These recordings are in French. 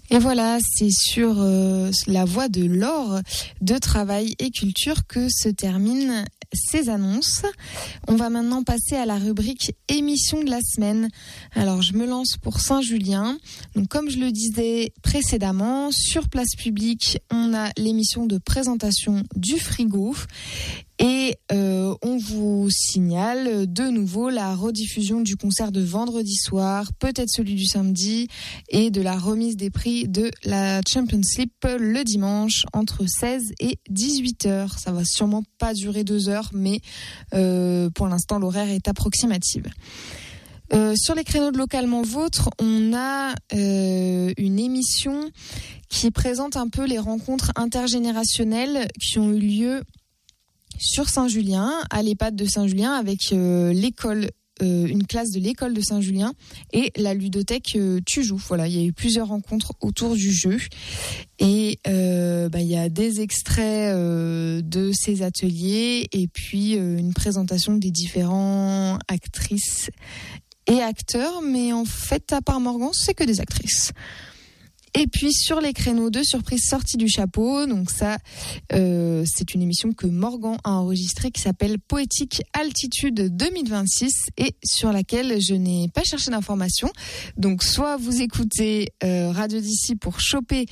Et voilà, c'est sur la voie de l'or de travail et culture que se terminent ces annonces. On va maintenant passer à la rubrique émission de la semaine. Alors, je me lance pour Saint-Julien. Donc, comme je le disais précédemment, sur Place Publique, on a l'émission de présentation du frigo. Et on vous signale de nouveau la rediffusion du concert de vendredi soir, peut-être celui du samedi, et de la remise des prix de la Champions League le dimanche entre 16 et 18 heures. Ça va sûrement pas durer 2 heures, mais pour l'instant l'horaire est approximatif. Sur les créneaux de Localement Vôtre, on a une émission qui présente un peu les rencontres intergénérationnelles qui ont eu lieu sur Saint-Julien, à l'EHPAD de Saint-Julien, avec l'école, une classe de l'école de Saint-Julien et la ludothèque Tu joues. Voilà, il y a eu plusieurs rencontres autour du jeu et il y a des extraits de ces ateliers et puis une présentation des différents actrices et acteurs, mais en fait, à part Morgan, c'est que des actrices. Et puis sur les créneaux de surprise sortie du chapeau, donc ça c'est une émission que Morgan a enregistrée qui s'appelle Poétique Altitude 2026 et sur laquelle je n'ai pas cherché d'informations. Donc soit vous écoutez Radio d'ici pour choper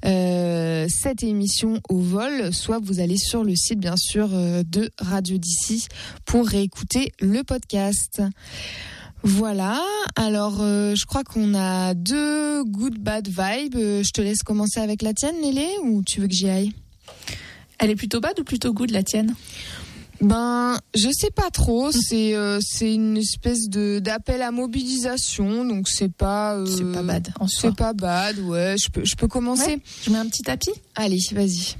cette émission au vol, soit vous allez sur le site bien sûr de Radio d'ici pour réécouter le podcast. Voilà, alors je crois qu'on a 2 good bad vibes. Je te laisse commencer avec la tienne, Lélé, ou tu veux que j'y aille ? Elle est plutôt bad ou plutôt good, la tienne ? Je sais pas trop, c'est une espèce d'appel à mobilisation, donc c'est pas bad en soi. C'est pas bad, ouais, je peux commencer. Ouais, je mets un petit tapis. Allez, vas-y.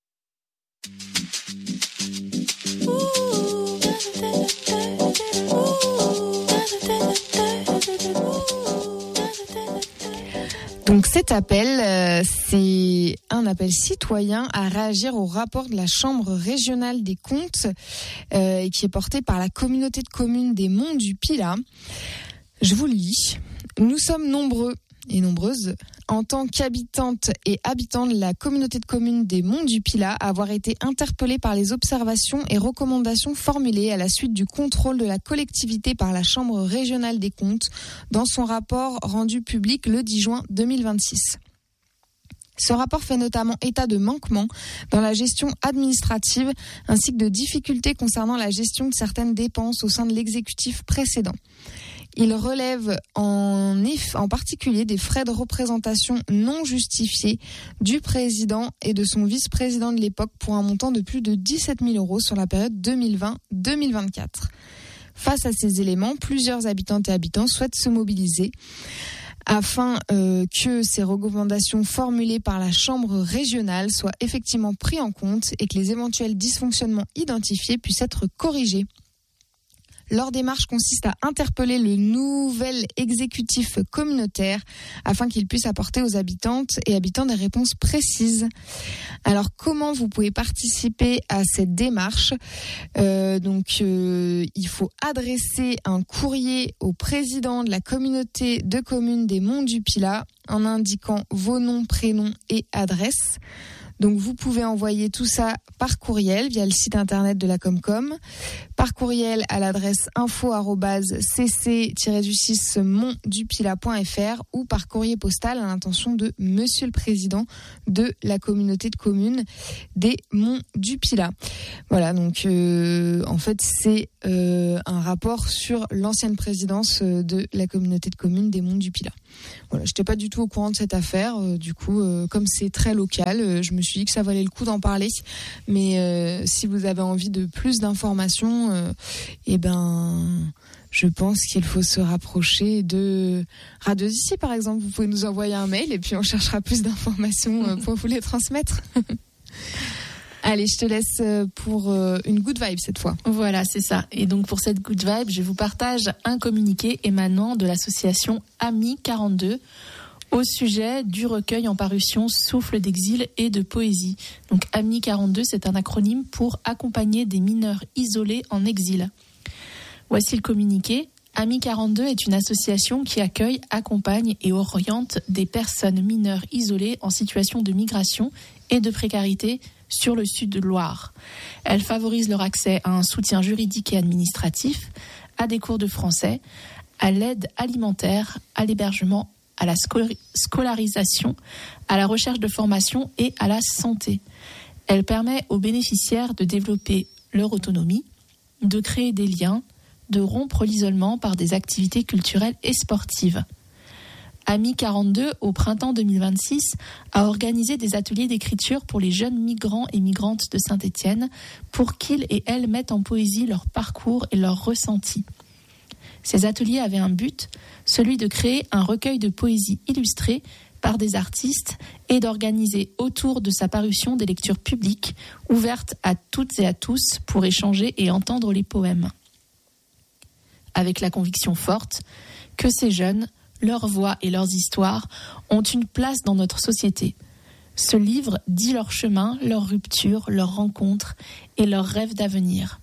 Donc cet appel, c'est un appel citoyen à réagir au rapport de la Chambre régionale des comptes et qui est porté par la communauté de communes des Monts du Pilat. Je vous le lis. Nous sommes nombreux et nombreuses en tant qu'habitantes et habitants de la communauté de communes des Monts du Pilat à avoir été interpellés par les observations et recommandations formulées à la suite du contrôle de la collectivité par la Chambre régionale des comptes dans son rapport rendu public le 10 juin 2026. Ce rapport fait notamment état de manquements dans la gestion administrative ainsi que de difficultés concernant la gestion de certaines dépenses au sein de l'exécutif précédent. Il relève en particulier des frais de représentation non justifiés du président et de son vice-président de l'époque pour un montant de plus de 17 000 € sur la période 2020-2024. Face à ces éléments, plusieurs habitantes et habitants souhaitent se mobiliser afin que ces recommandations formulées par la Chambre régionale soient effectivement prises en compte et que les éventuels dysfonctionnements identifiés puissent être corrigés. Leur démarche consiste à interpeller le nouvel exécutif communautaire afin qu'il puisse apporter aux habitantes et habitants des réponses précises. Alors, comment vous pouvez participer à cette démarche ? Il faut adresser un courrier au président de la communauté de communes des Monts du Pilat en indiquant vos noms, prénoms et adresses. Donc vous pouvez envoyer tout ça par courriel via le site internet de la Comcom, par courriel à l'adresse info@cc-montdupilat.fr ou par courrier postal à l'intention de Monsieur le Président de la communauté de communes des Monts du Pilat. Voilà, donc en fait c'est un rapport sur l'ancienne présidence de la communauté de communes des Monts du Pilat. Voilà, je n'étais pas du tout au courant de cette affaire, du coup comme c'est très local, je me suis dit que ça valait le coup d'en parler, mais si vous avez envie de plus d'informations, je pense qu'il faut se rapprocher de Radio d'ici par exemple. Vous pouvez nous envoyer un mail et puis on cherchera plus d'informations pour vous les transmettre. Allez, je te laisse pour une good vibe cette fois. Voilà, c'est ça. Et donc pour cette good vibe, je vous partage un communiqué émanant de l'association Amis 42 au sujet du recueil en parution Souffle d'exil et de poésie. Donc Amis 42, c'est un acronyme pour accompagner des mineurs isolés en exil. Voici le communiqué. AMI 42 est une association qui accueille, accompagne et oriente des personnes mineures isolées en situation de migration et de précarité sur le sud de Loire. Elle favorise leur accès à un soutien juridique et administratif, à des cours de français, à l'aide alimentaire, à l'hébergement, à la scolarisation, à la recherche de formation et à la santé. Elle permet aux bénéficiaires de développer leur autonomie, de créer des liens, de rompre l'isolement par des activités culturelles et sportives. AMI 42, au printemps 2026, a organisé des ateliers d'écriture pour les jeunes migrants et migrantes de Saint-Étienne pour qu'ils et elles mettent en poésie leur parcours et leurs ressentis. Ces ateliers avaient un but, celui de créer un recueil de poésie illustrée par des artistes et d'organiser autour de sa parution des lectures publiques ouvertes à toutes et à tous pour échanger et entendre les poèmes. Avec la conviction forte que ces jeunes, leurs voix et leurs histoires ont une place dans notre société. Ce livre dit leur chemin, leurs ruptures, leurs rencontres et leurs rêves d'avenir.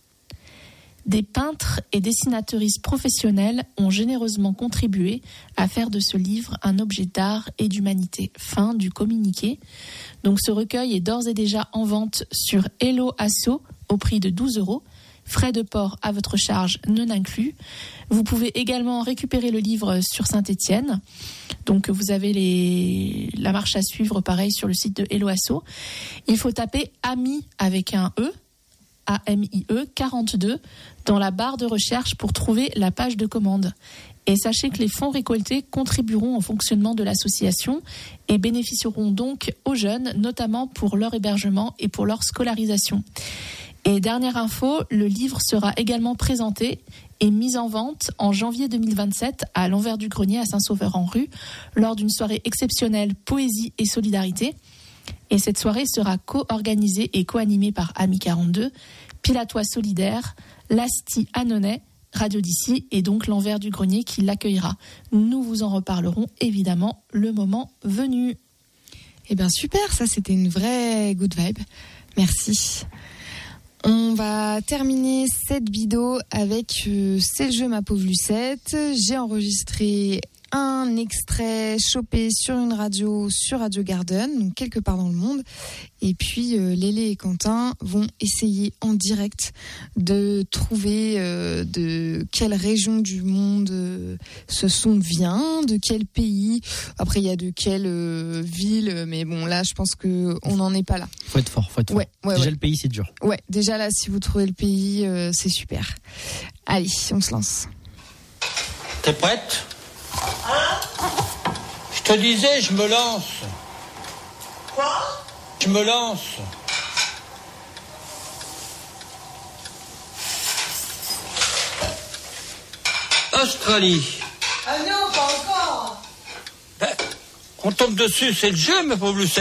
Des peintres et dessinateuristes professionnels ont généreusement contribué à faire de ce livre un objet d'art et d'humanité. Fin du communiqué. Donc ce recueil est d'ores et déjà en vente sur Hello Asso au prix de 12 €. Frais de port à votre charge non inclus. Vous pouvez également récupérer le livre sur Saint-Étienne. Donc vous avez la marche à suivre pareil sur le site de Hello Asso. Il faut taper AMI avec un E, AMIE 42 dans la barre de recherche pour trouver la page de commande. Et sachez que les fonds récoltés contribueront au fonctionnement de l'association et bénéficieront donc aux jeunes, notamment pour leur hébergement et pour leur scolarisation. Et dernière info, le livre sera également présenté et mis en vente en janvier 2027 à l'Envers du Grenier à Saint-Sauveur-en-Rue lors d'une soirée exceptionnelle Poésie et Solidarité. Et cette soirée sera co-organisée et co-animée par AMI 42, Pilatois Solidaire, l'Asti Annonay, Radio d'ici et donc l'Envers du Grenier qui l'accueillera. Nous vous en reparlerons évidemment le moment venu. Eh bien super, ça c'était une vraie good vibe. Merci. On va terminer cette vidéo avec C'est le jeu ma pauvre Lucette. J'ai enregistré un extrait chopé sur une radio, sur Radio Garden, donc quelque part dans le monde. Et puis Lélé et Quentin vont essayer en direct de trouver de quelle région du monde ce son vient, de quel pays. Après il y a de quelle ville, mais bon là je pense que on n'en est pas là. Faut être fort. Ouais, déjà le pays c'est dur. Ouais, déjà là si vous trouvez le pays c'est super. Allez, on se lance. T'es prête ? Je te disais, je me lance. Quoi ? Je me lance. Australie. Ah non, pas encore. Ben, on tombe dessus, c'est le jeu, ma pauvre Lucette.